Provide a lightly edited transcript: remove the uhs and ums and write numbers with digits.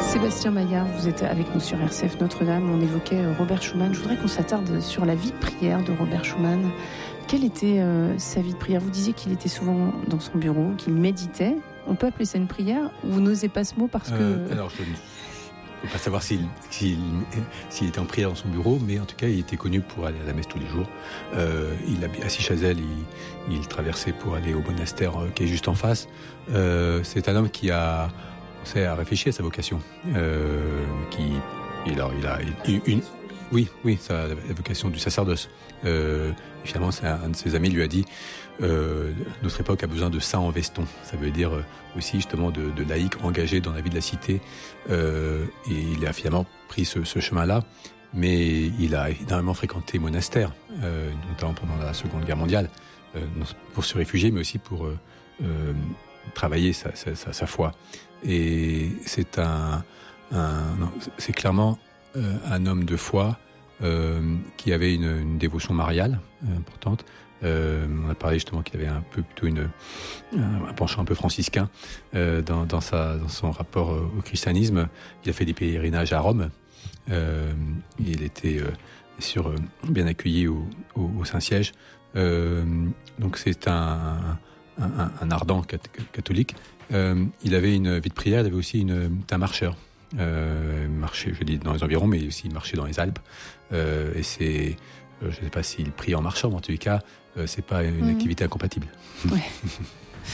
Sébastien Maillard, vous êtes avec nous sur RCF Notre-Dame. On évoquait Robert Schumann. Je voudrais qu'on s'attarde sur la vie de prière de Robert Schumann. Quelle était sa vie de prière ? Vous disiez qu'il était souvent dans son bureau, qu'il méditait. On peut appeler ça une prière ? Vous n'osez pas ce mot parce que... Alors, je ne peux pas savoir s'il était en prière dans son bureau, mais en tout cas, il était connu pour aller à la messe tous les jours. À Sichazel, il traversait pour aller au monastère qui est juste en face. C'est un homme qui a réfléchi à sa vocation. La vocation du sacerdoce. Finalement, un de ses amis lui a dit notre époque a besoin de saints en veston. Ça veut dire aussi justement de laïcs engagés dans la vie de la cité. Et il a finalement pris ce chemin-là, mais il a énormément fréquenté monastères, notamment pendant la Seconde Guerre mondiale, pour se réfugier, mais aussi pour travailler sa foi. Et c'est c'est clairement un homme de foi qui avait une dévotion mariale importante. On a parlé justement qu'il avait plutôt un penchant un peu franciscain dans son rapport au christianisme. Il a fait des pèlerinages à Rome. Il était bien sûr bien accueilli au Saint-Siège. Donc c'est un ardent catholique. Il avait une vie de prière. Il avait aussi un marcheur. Marchait, je dis, dans les environs, mais aussi marchait dans les Alpes. Et c'est, je ne sais pas s'il prie en marchant, mais en tous les cas, c'est pas une activité incompatible. Ouais.